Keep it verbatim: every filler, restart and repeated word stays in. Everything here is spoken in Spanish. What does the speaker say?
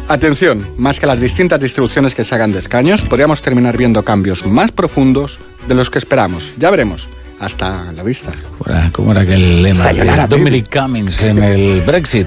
Atención, más que las distintas distribuciones que se hagan de escaños, podríamos terminar viendo cambios más profundos de los que esperamos. Ya veremos. Hasta la vista. ¿Cómo era aquel lema de Dominic Cummings en el Brexit?